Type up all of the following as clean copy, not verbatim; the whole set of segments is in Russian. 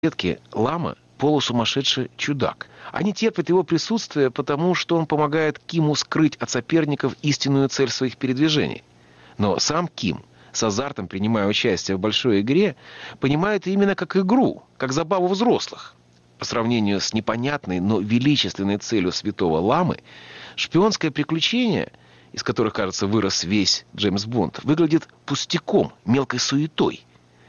клетке лама – полусумасшедший чудак. Они терпят его присутствие, потому что он помогает Киму скрыть от соперников истинную цель своих передвижений. Но сам Ким, с азартом принимая участие в большой игре, понимает именно как игру, как забаву взрослых. По сравнению с непонятной, но величественной целью святого ламы, шпионское приключение, из которых, кажется, вырос весь Джеймс Бонд, выглядит пустяком, мелкой суетой.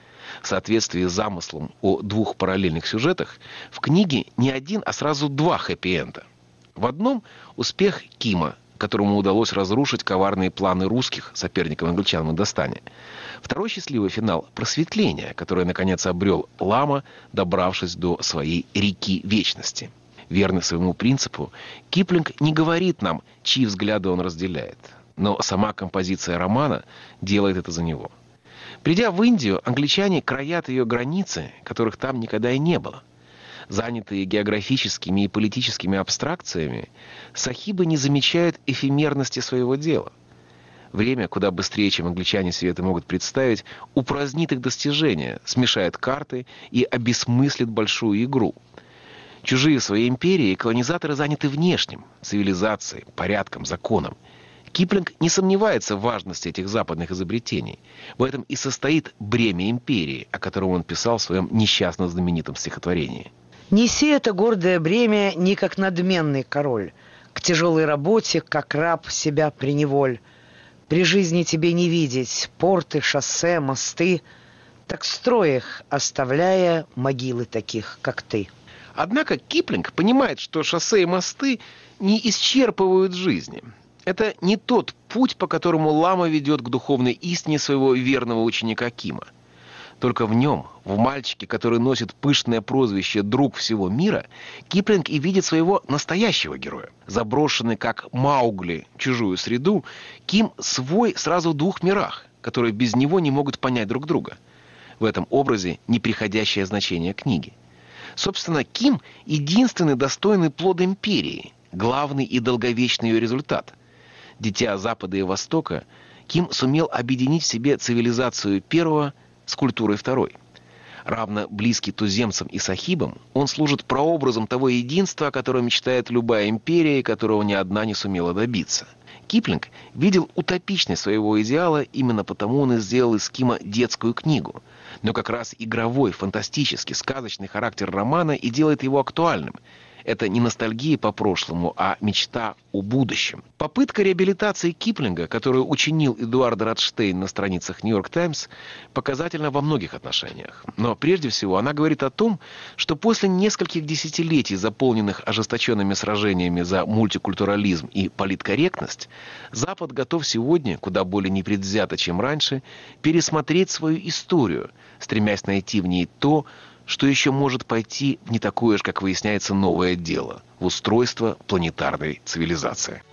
В соответствии с замыслом о двух параллельных сюжетах, в книге не один, а сразу два хэппи-энда. В одном – успех Кима, которому удалось разрушить коварные планы русских соперников англичан в Индостане. Второй счастливый финал – просветление, которое, наконец, обрел лама, добравшись до своей реки вечности. Верный своему принципу, Киплинг не говорит нам, чьи взгляды он разделяет. Но сама композиция романа делает это за него. Придя в Индию, англичане краят ее границы, которых там никогда и не было. Занятые географическими и политическими абстракциями, сахибы не замечают эфемерности своего дела. Время, куда быстрее, чем англичане себе это могут представить, упразднит их достижения, смешает карты и обесмыслит большую игру. Чужие в своей империи колонизаторы заняты внешним – цивилизацией, порядком, законом. Киплинг не сомневается в важности этих западных изобретений. В этом и состоит бремя империи, о котором он писал в своем несчастно знаменитом стихотворении. «Неси это гордое бремя не как надменный король, к тяжелой работе, как раб, себя приневоль. При жизни тебе не видеть порты, шоссе, мосты, так строй их, оставляя могилы таких, как ты». Однако Киплинг понимает, что шоссе и мосты не исчерпывают жизни. Это не тот путь, по которому лама ведет к духовной истине своего верного ученика Кима. Только в нем, в мальчике, который носит пышное прозвище «Друг всего мира», Киплинг и видит своего настоящего героя. Заброшенный как Маугли в чужую среду, Ким свой сразу в двух мирах, которые без него не могут понять друг друга. В этом образе неприходящее значение книги. Собственно, Ким – единственный достойный плод империи, главный и долговечный ее результат. Дитя Запада и Востока, Ким сумел объединить в себе цивилизацию первого с культурой второй. Равно близкий туземцам и сахибам, он служит прообразом того единства, о котором мечтает любая империя, и которого ни одна не сумела добиться. Киплинг видел утопичность своего идеала, именно потому он и сделал из Кима детскую книгу. Но как раз игровой, фантастический, сказочный характер романа и делает его актуальным. Это не ностальгия по прошлому, а мечта о будущем. Попытка реабилитации Киплинга, которую учинил Эдуард Радштейн на страницах «Нью-Йорк Таймс», показательна во многих отношениях. Но прежде всего она говорит о том, что после нескольких десятилетий, заполненных ожесточенными сражениями за мультикультурализм и политкорректность, Запад готов сегодня, куда более непредвзято, чем раньше, пересмотреть свою историю, стремясь найти в ней то, что еще может пойти в не такое же, как выясняется, новое дело – в устройство планетарной цивилизации.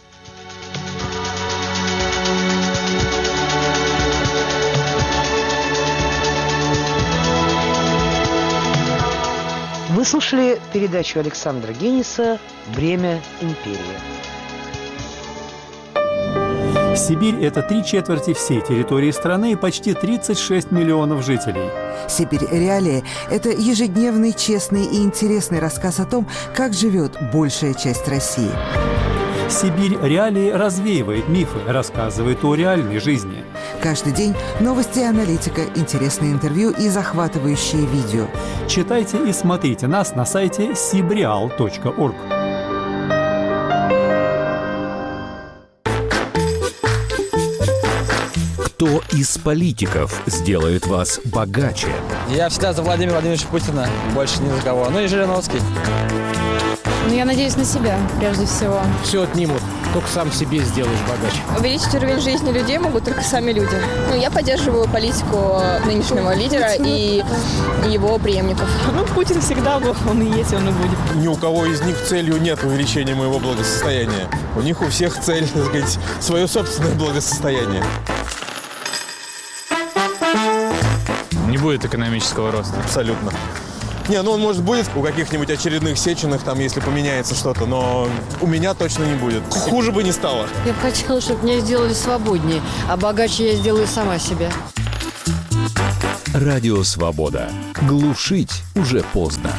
Вы слушали передачу Александра Гениса «Бремя империи». Сибирь – это 3/4 всей территории страны и почти 36 миллионов жителей. «Сибирь. Реалии» – это ежедневный, честный и интересный рассказ о том, как живет большая часть России. «Сибирь. Реалии» развеивает мифы, рассказывает о реальной жизни. Каждый день новости и аналитика, интересные интервью и захватывающие видео. Читайте и смотрите нас на сайте sibreal.org. Кто из политиков сделает вас богаче? Я всегда за Владимира Владимировича Путина, больше ни за кого. Ну и Жириновский. Ну, я надеюсь на себя, прежде всего. Все отнимут, только сам себе сделаешь богаче. Увеличить уровень жизни людей могут только сами люди. Ну, я поддерживаю политику нынешнего лидера и его преемников. Ну, Путин всегда был, он и есть, он и будет. Ни у кого из них целью нет увеличения моего благосостояния. У них у всех цель, так сказать, свое собственное благосостояние. Не будет экономического роста. Абсолютно. Не, ну он, может, будет у каких-нибудь очередных Сеченых, там, если поменяется что-то, но у меня точно не будет. Хуже бы не стало. Я бы хотела, чтобы меня сделали свободнее, а богаче я сделаю сама себя. Радио «Свобода». Глушить уже поздно.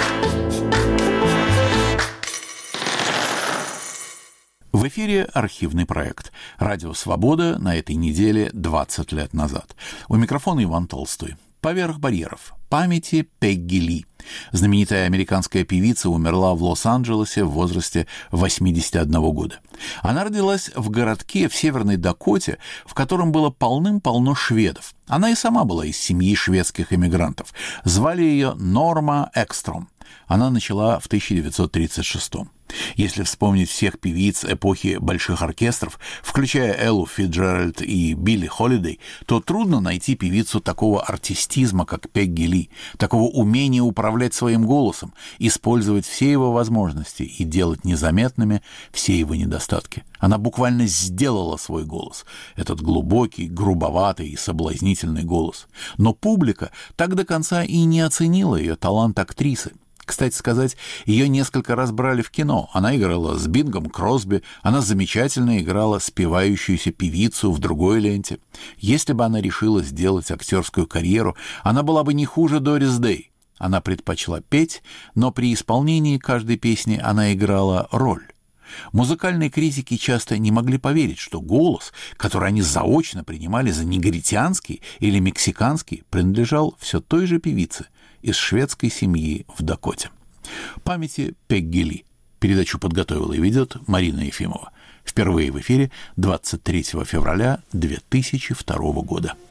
В эфире архивный проект «Радио Свобода» на этой неделе 20 лет назад. У микрофона Иван Толстой. «Поверх барьеров. Памяти Пегги Ли». Знаменитая американская певица умерла в Лос-Анджелесе в возрасте 81 года. Она родилась в городке в Северной Дакоте, в котором было полным-полно шведов. Она и сама была из семьи шведских эмигрантов. Звали ее Норма Экстром. Она начала в 1936-м. Если вспомнить всех певиц эпохи больших оркестров, включая Эллу Фицджеральд и Билли Холидей, то трудно найти певицу такого артистизма, как Пегги Ли, такого умения управлять своим голосом, использовать все его возможности и делать незаметными все его недостатки. Она буквально сделала свой голос, этот глубокий, грубоватый и соблазнительный голос. Но публика так до конца и не оценила ее талант актрисы. Кстати сказать, ее несколько раз брали в кино. Она играла с Бингом Кросби, она замечательно играла спевающуюся певицу в другой ленте. Если бы она решила сделать актерскую карьеру, она была бы не хуже Дорис Дэй. Она предпочла петь, но при исполнении каждой песни она играла роль. Музыкальные критики часто не могли поверить, что голос, который они заочно принимали за негритянский или мексиканский, принадлежал все той же певице из шведской семьи в Дакоте. Памяти Пегги Ли. Передачу подготовила и ведет Марина Ефимова. Впервые в эфире 23 февраля 2002 года.